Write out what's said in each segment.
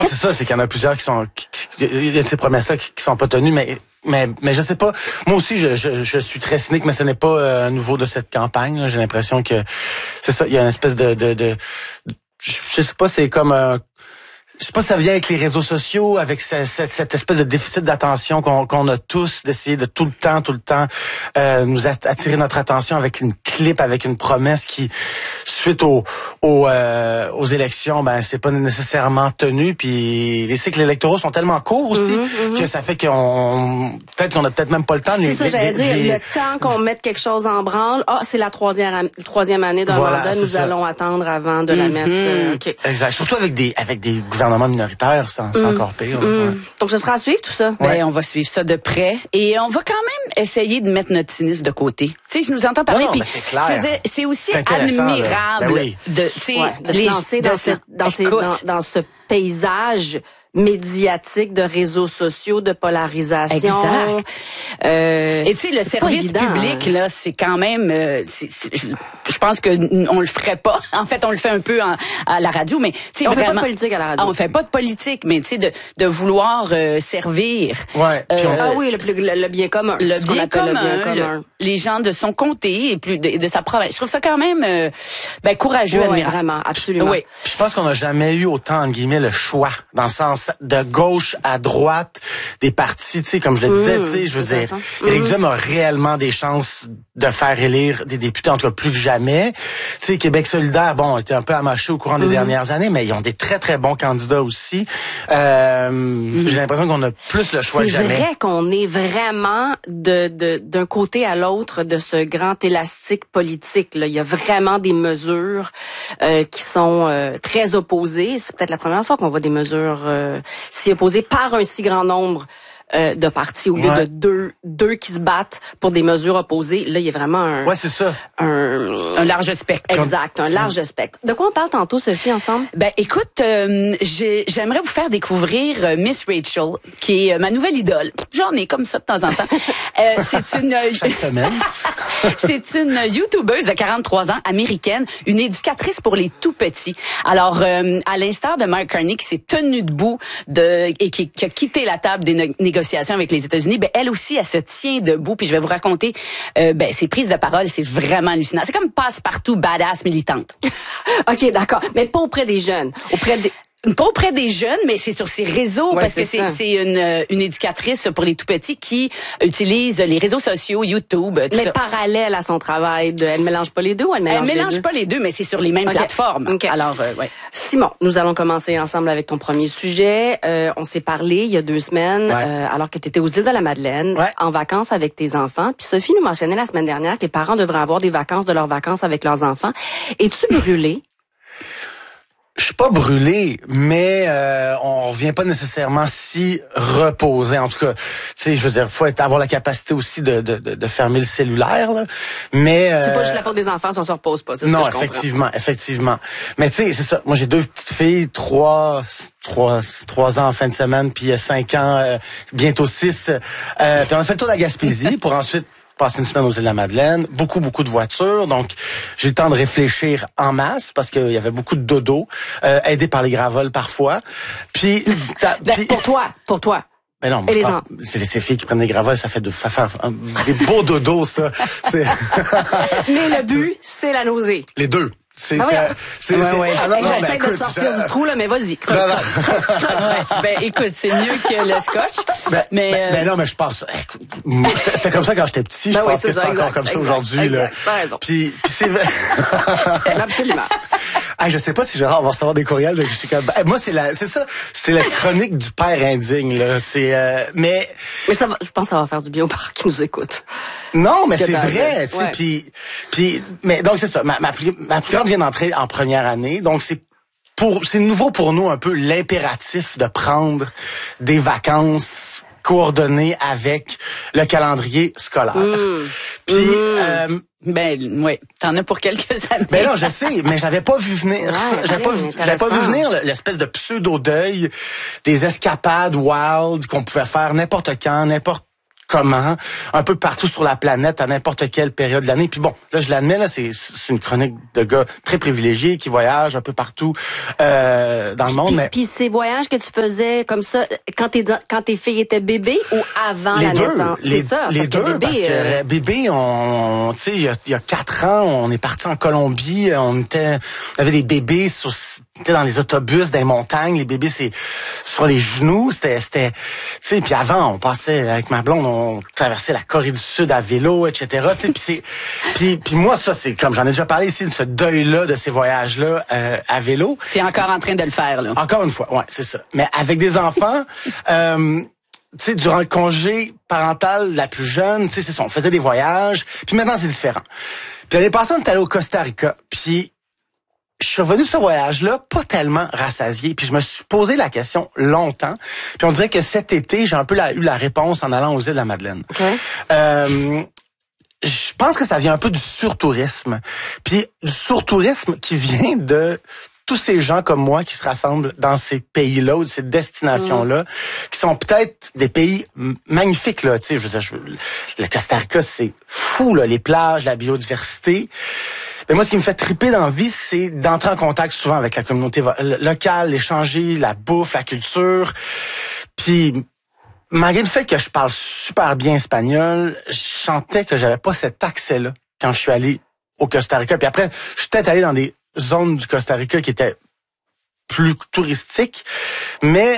C'est ça, c'est qu'il y en a plusieurs il y a ces promesses-là qui sont pas tenues, mais je sais pas. Moi aussi, je suis très cynique, mais ce n'est pas nouveau de cette campagne, là. J'ai l'impression que c'est ça, il y a une espèce de je sais pas, c'est comme je sais pas si ça vient avec les réseaux sociaux, avec cette espèce de déficit d'attention qu'on a tous, d'essayer de tout le temps nous attirer notre attention avec une clip, avec une promesse qui, suite aux élections, ben c'est pas nécessairement tenu. Puis les cycles électoraux sont tellement courts aussi que ça fait qu'on a peut-être même pas le temps. C'est ça, j'allais dire. Le temps qu'on mette quelque chose en branle, c'est la troisième année d'un mandat, nous allons attendre avant de la mettre. Okay. Exact. Surtout avec des gouvernements minoritaires, c'est encore pire. Ouais. Donc, ce sera à suivre tout ça. Ouais. Ben, on va suivre ça de près et on va quand même essayer de mettre notre cynisme de côté. Tu sais, je nous entends parler, puis c'est clair. Je veux dire, c'est aussi admirable de se lancer dans ce paysage médiatique de réseaux sociaux, de polarisation. Exact. Et tu sais, le service public, là, c'est quand même... je pense que on le ferait pas. En fait, on le fait un peu à la radio, mais tu sais, on fait pas de politique à la radio. On fait pas de politique, mais tu sais, de vouloir servir. Ouais. Oui, le bien commun. Le bien commun. Les gens de son comté et plus de sa province. Je trouve ça quand même courageux, admirable. Vraiment, absolument. Oui. Puis je pense qu'on n'a jamais eu autant, entre guillemets, le choix, dans le sens de gauche à droite des partis, tu sais, comme je le disais, tu sais, je veux dire, Éric Duhem a réellement des chances de faire élire des députés, en tout cas plus que jamais. Tu sais, Québec solidaire, bon, était un peu amaché au courant des dernières années, mais ils ont des très, très bons candidats aussi. J'ai l'impression qu'on a plus le choix que jamais. C'est vrai qu'on est vraiment d'un côté à l'autre de ce grand élastique politique, là. Il y a vraiment des mesures qui sont très opposées. C'est peut-être la première fois qu'on voit des mesures s'y opposer par un si grand nombre de partis au lieu de deux qui se battent pour des mesures opposées. Là, il y a vraiment un large spectre. Exact, un large spectre. De quoi on parle tantôt, Sophie, ensemble? Ben, écoute, j'aimerais vous faire découvrir Miss Rachel, qui est ma nouvelle idole. J'en ai comme ça de temps en temps. C'est une... Chaque semaine. C'est une YouTubeuse de 43 ans, américaine, une éducatrice pour les tout-petits. Alors, à l'instar de Mark Carney, qui s'est tenu debout et qui a quitté la table des négociations avec les États-Unis, ben elle aussi, elle se tient debout. Puis je vais vous raconter ses prises de parole, c'est vraiment hallucinant. C'est comme passe-partout badass militante. OK, d'accord. Mais pas auprès des jeunes. Pas auprès des jeunes, mais c'est sur ses réseaux, parce que c'est une éducatrice pour les tout-petits qui utilise les réseaux sociaux, YouTube, tout ça. Mais parallèle à son travail, elle mélange pas les deux ou elle mélange pas les deux, mais c'est sur les mêmes plateformes. Okay. Alors, Simon, nous allons commencer ensemble avec ton premier sujet. On s'est parlé il y a 2 semaines, alors que tu étais aux îles de la Madeleine, en vacances avec tes enfants. Puis Sophie nous mentionnait la semaine dernière que les parents devraient avoir des vacances de leurs vacances avec leurs enfants. Es-tu brûlé? Je suis pas brûlé, mais on revient pas nécessairement si reposé. En tout cas, tu sais, je veux dire, faut avoir la capacité aussi de fermer le cellulaire, là. Mais c'est pas juste la faute des enfants si on se repose pas. Non, effectivement. Mais tu sais, c'est ça. Moi, j'ai 2 petites filles, 3 ans en fin de semaine, puis 5 ans, bientôt 6. Puis on a fait le tour de la Gaspésie pour ensuite passer une semaine aux îles de la Madeleine, beaucoup de voitures, donc j'ai eu le temps de réfléchir en masse parce qu'il y avait beaucoup de dodo, aidé par les gravoles parfois. Puis, pour toi. Mais non, c'est ces filles qui prennent des gravoles, ça fait faire des beaux dodos, ça. Mais le but, c'est la nausée. Les deux. J'essaie de sortir du trou, là, mais vas-y. Écoute, c'est mieux que le scotch. Mais non, mais je pense, c'était comme ça quand j'étais petit, je pense que c'est encore comme ça aujourd'hui, là. T'as raison. Puis c'est vrai. Absolument. Je sais pas si Gérard va recevoir des courriels de moi, c'est ça, c'est la chronique du père indigne, là. Mais ça va, je pense que ça va faire du bien aux parents qui nous écoutent. Non, mais c'est vrai, tu sais, puis mais donc c'est ça, ma plus grande vient d'entrer en première année, donc c'est nouveau pour nous un peu l'impératif de prendre des vacances coordonnées avec le calendrier scolaire. T'en as pour quelques années. Ben non, je sais, mais j'avais pas vu venir ça. J'avais pas vu venir l'espèce de pseudo-deuil des escapades wild qu'on pouvait faire n'importe quand, n'importe comment, un peu partout sur la planète, à n'importe quelle période de l'année. Puis bon, là, je l'admets, là, c'est une chronique de gars très privilégiés qui voyagent un peu partout dans le monde. Puis ces voyages que tu faisais comme ça, quand tes filles étaient bébés ou avant la naissance? C'est ça. Les deux, bébé, parce que bébé, tu sais, il y a 4 ans, on est parti en Colombie, on avait des bébés dans les autobus, dans les montagnes, les bébés, c'est sur les genoux, c'était, tu sais, puis avant, on passait avec ma blonde, on traversait la Corée du Sud à vélo, etc. Tu sais, puis moi, ça, c'est comme j'en ai déjà parlé ici, de ce deuil-là, de ces voyages-là à vélo. T'es encore en train de le faire, là. Encore une fois, ouais, c'est ça. Mais avec des enfants, tu sais, durant le congé parental, la plus jeune, tu sais, c'est ça, on faisait des voyages, puis maintenant, c'est différent. Puis l'année passée, on est allé au Costa Rica, puis je suis revenu sur ce voyage-là, pas tellement rassasié, puis je me suis posé la question longtemps, puis on dirait que cet été, j'ai un peu eu la réponse en allant aux îles de la Madeleine. Okay. Je pense que ça vient un peu du surtourisme, puis du surtourisme qui vient de tous ces gens comme moi qui se rassemblent dans ces pays-là ou ces destinations-là, qui sont peut-être des pays magnifiques, là. Tu sais, je veux dire, le Costa Rica, c'est fou, là, les plages, la biodiversité. Mais moi, ce qui me fait triper dans la vie, c'est d'entrer en contact souvent avec la communauté locale, échanger la bouffe, la culture. Puis, malgré le fait que je parle super bien espagnol, je sentais que j'avais pas cet accès-là quand je suis allé au Costa Rica. Puis après, je suis peut-être allé dans des zones du Costa Rica qui étaient plus touristiques, mais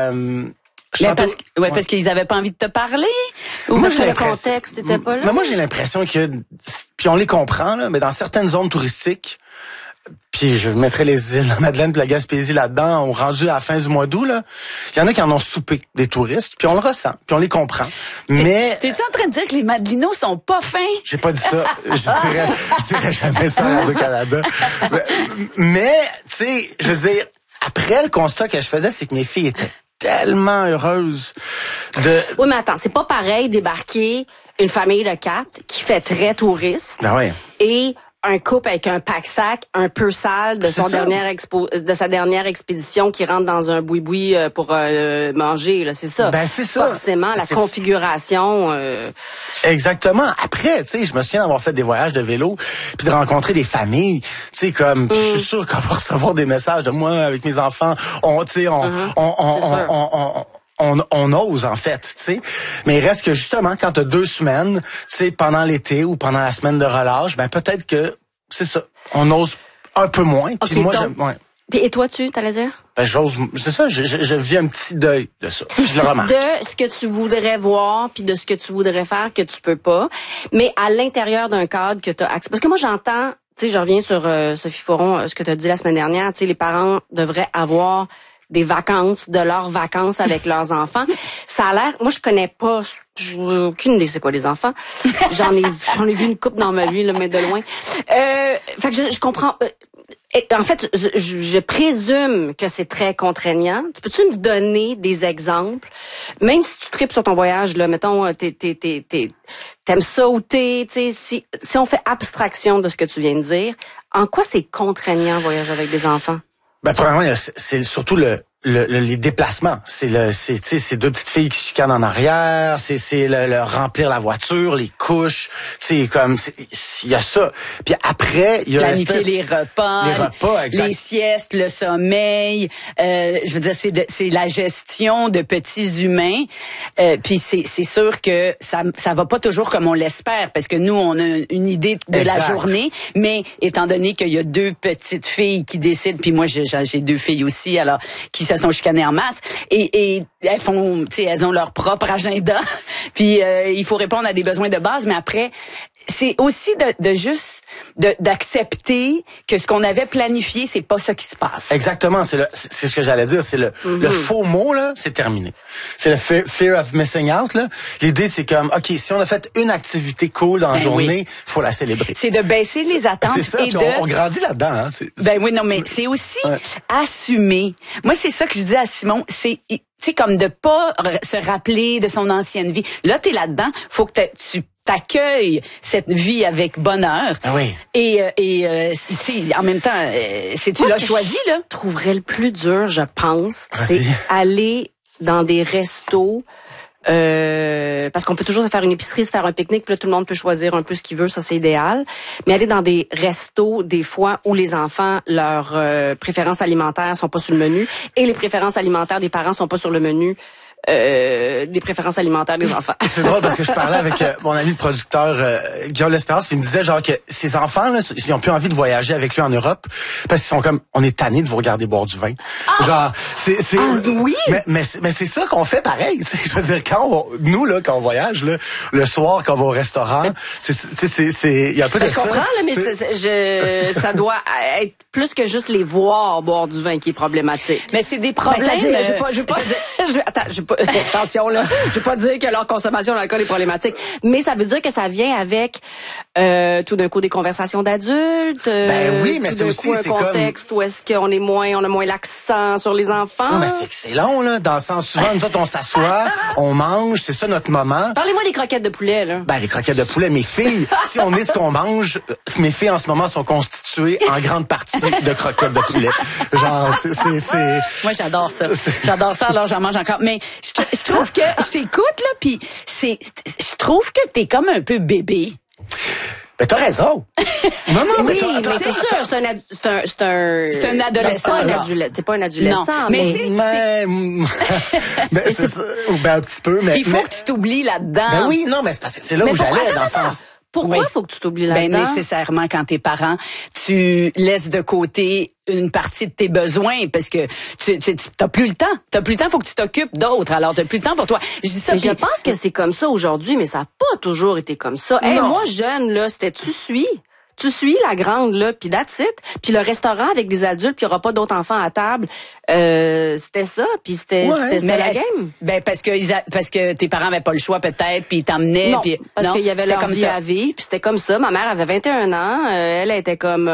parce qu'ils avaient pas envie de te parler, ou parce que le contexte n'était pas là. Mais moi, j'ai l'impression que, puis on les comprend, là, mais dans certaines zones touristiques, puis je mettrais les îles de la Madeleine et la Gaspésie là-dedans, on rendu à la fin du mois d'août, là, il y en a qui en ont soupé, des touristes, puis on le ressent, puis on les comprend. Mais t'es-tu en train de dire que les Madelinos sont pas fins? J'ai pas dit ça. Je dirais jamais ça à Radio-Canada. Mais, tu sais, je veux dire, après, le constat que je faisais, c'est que mes filles étaient tellement heureuses de... Oui, mais attends, c'est pas pareil débarquer une famille de 4 qui fait très touriste. Ah ouais. Et un couple avec un pack-sac un peu sale de sa dernière expédition qui rentre dans un boui-boui pour manger, là, c'est ça. Ben c'est ça. Forcément, la configuration. Exactement. Après, tu sais, je me souviens d'avoir fait des voyages de vélo, puis de rencontrer des familles, tu sais, comme, je suis sûr qu'on va recevoir des messages de moi avec mes enfants. On ose, en fait, tu sais. Mais il reste que, justement, quand t'as 2 semaines, tu sais, pendant l'été ou pendant la semaine de relâche, ben, peut-être que, c'est ça, on ose un peu moins. Puis okay, moi, ouais. Et toi, t'allais dire? Ben, c'est ça, je vis un petit deuil de ça. Je le remarque. De ce que tu voudrais voir, puis de ce que tu voudrais faire que tu peux pas. Mais à l'intérieur d'un cadre que t'as accès. Parce que moi, j'entends, tu sais, je reviens sur Sophie Foron, ce que t'as dit la semaine dernière, tu sais, les parents devraient avoir des vacances, de leurs vacances avec leurs enfants. Ça a l'air, moi je connais pas, j'ai aucune idée c'est quoi les enfants. J'en ai vu une couple dans ma vie, là, mais de loin. Fait que je comprends. En fait, je présume que c'est très contraignant. Peux-tu me donner des exemples? Même si tu tripes sur ton voyage, là, mettons, t'aimes ça ou tu sais, si on fait abstraction de ce que tu viens de dire, en quoi c'est contraignant voyager avec des enfants? Ben, premièrement, c'est surtout les déplacements. C'est 2 petites filles qui chicanent en arrière, c'est le remplir la voiture, les couches, c'est comme, il y a ça. Puis après, il y a planifier les repas, exact. Les siestes, le sommeil, je veux dire, c'est la gestion de petits humains. Puis c'est sûr que ça va pas toujours comme on l'espère, parce que nous, on a une idée de la journée, mais étant donné qu'il y a 2 petites filles qui décident, puis moi, j'ai 2 filles aussi, alors, qui se sont chicanées en masse, et elles font, tu sais, elles ont leur propre agenda, puis il faut répondre à des besoins de base, mais après, c'est aussi d'accepter que ce qu'on avait planifié, c'est pas ça qui se passe. Exactement, c'est ce que j'allais dire, c'est le faux mot là, c'est terminé. C'est le fear of missing out là. L'idée c'est comme OK, si on a fait une activité cool dans la journée, faut la célébrer. C'est de baisser les attentes. C'est ça, et on grandit là-dedans hein. Ben oui, non mais c'est aussi assumer. Moi c'est ça que je dis à Simon, c'est comme de pas se rappeler de son ancienne vie. Là t'es là-dedans, faut que tu t'accueilles cette vie avec bonheur. Ah oui. Et en même temps, si tu l'as choisi, là. Je trouverais le plus dur, je pense, c'est aller dans des restos Parce qu'on peut toujours se faire une épicerie, se faire un pique-nique, puis là, tout le monde peut choisir un peu ce qu'il veut, ça c'est idéal. Mais aller dans des restos, des fois, où les enfants, leurs préférences alimentaires sont pas sur le menu, et les préférences alimentaires des parents sont pas sur le menu, des préférences alimentaires des enfants. C'est drôle parce que je parlais avec mon ami le producteur Guillaume L'Espérance, puis il me disait genre que ces enfants là, ils ont plus envie de voyager avec lui en Europe parce qu'ils sont comme on est tannés de vous regarder boire du vin. Genre c'est oui. Mais c'est ça qu'on fait pareil, je veux dire nous là quand on voyage là, le soir quand on va au restaurant, c'est il y a un peu de ça. Je comprends là, mais ça doit être plus que juste les voir boire du vin qui est problématique. Mais c'est des problèmes. Attention là, je veux pas dire que leur consommation d'alcool est problématique, mais ça veut dire que ça vient avec tout d'un coup des conversations d'adultes. Ben oui, mais c'est aussi un contexte où est-ce qu'on est on a moins l'accent sur les enfants. Non, mais c'est long là, dans le sens souvent nous autres on s'assoit, on mange, c'est ça notre moment. Parlez-moi des croquettes de poulet là. Ben les croquettes de poulet, mes filles, si on est ce qu'on mange, mes filles en ce moment sont constituées en grande partie de croquettes de poulet. Genre c'est Moi j'adore ça. J'adore ça, alors j'en mange encore. Mais je trouve que je t'écoute là, puis je trouve que t'es comme un peu bébé. Ben t'as raison. Non, oui, mais c'est sûr, c'est un adolescent. T'es pas un adolescent. Non, mais un petit peu, mais il faut que tu t'oublies là-dedans. Ben oui, non, mais c'est là où j'allais dans le sens. Pourquoi faut que tu t'oublies là-dedans? Ben nécessairement quand t'es parent, tu laisses de côté une partie de tes besoins parce que tu t'as plus le temps. T'as plus le temps, faut que tu t'occupes d'autres. Alors t'as plus le temps pour toi. Je dis ça. Je pense que c'est comme ça aujourd'hui, mais ça a pas toujours été comme ça. Hey, moi jeune là, c'était tu suis la grande là, puis that's it. Puis le restaurant avec des adultes, puis il y aura pas d'autres enfants à table. C'était ça, puis c'était la game. Ben parce que tes parents avaient pas le choix peut-être, puis ils t'emmenaient. Non, puis parce qu'il y avait leur vie à vivre, puis c'était comme ça. Ma mère avait 21 ans, elle était comme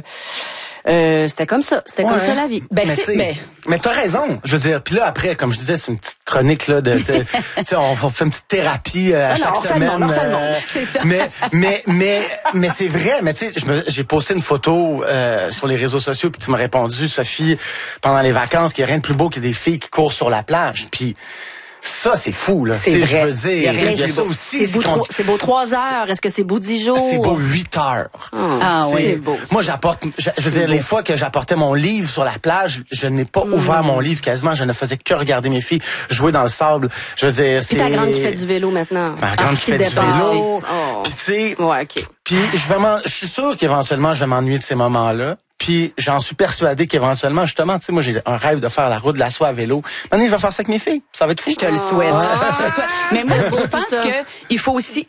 c'était comme ça, comme ça la vie. Ben mais t'as raison. Je veux dire, puis là après, comme je disais, c'est une petite chronique là de, tu sais, on fait une petite thérapie chaque semaine. C'est ça. Mais c'est vrai. Mais tu sais, j'ai posté une photo sur les réseaux sociaux, puis tu m'as répondu, Sophie, pendant les vacances, qu'il y a rien de plus beau que des filles qui courent sur la plage, puis. Ça, c'est fou, là. C'est vrai. Je veux dire, il y a ça aussi. C'est beau 3 heures. Est-ce que c'est beau 10 jours? C'est beau 8 heures. Oui, c'est beau. Moi, je veux dire, les fois que j'apportais mon livre sur la plage, je n'ai pas ouvert mon livre quasiment. Je ne faisais que regarder mes filles jouer dans le sable. Je veux dire, c'est... Puis ta grande qui fait du vélo maintenant. Ma grande qui fait du vélo. Puis tu sais... Ouais, OK. Puis je suis sûr qu'éventuellement, je vais m'ennuyer de ces moments-là. Puis j'en suis persuadé qu'éventuellement, justement, tu sais, moi j'ai un rêve de faire la route de la soie à vélo. Maintenant, je vais faire ça avec mes filles. Ça va être fou. Je te le souhaite. Je te le souhaite. Mais moi, je pense que il faut aussi.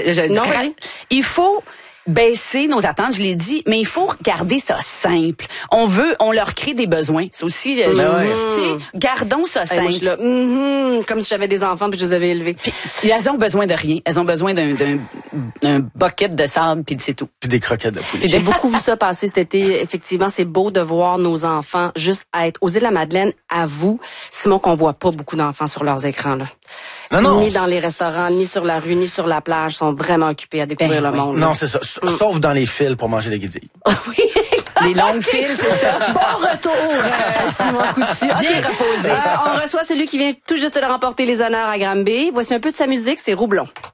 Il faut baisser nos attentes, je l'ai dit, mais il faut garder ça simple. On leur crée des besoins. C'est aussi, tu sais, gardons ça simple. Moi, je suis là, comme si j'avais des enfants puis je les avais élevés. Puis, elles ont besoin de rien. Elles ont besoin d'un bucket de sable puis c'est tout. Puis des croquettes de poulet. J'ai beaucoup vu ça passer cet été. Effectivement, c'est beau de voir nos enfants juste être aux îles de la Madeleine. Avoue, Simon, qu'on voit pas beaucoup d'enfants sur leurs écrans là. Non. Ni dans les restaurants, ni sur la rue, ni sur la plage, sont vraiment occupés à découvrir le monde. Non, c'est ça. Sauf dans les fils pour manger les guédilles. Oui. Les longues files, c'est ça. Bon retour, Simon Coutu. Bien reposé. On reçoit celui qui vient tout juste de remporter les honneurs à Granby. Voici un peu de sa musique, c'est Roublon.